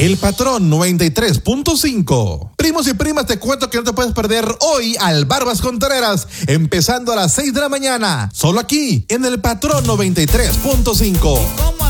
El Patrón 93.5. Primos y primas, te cuento que no te puedes perder hoy al Barbas Contreras, empezando a las 6 de la mañana, solo aquí en El Patrón 93.5.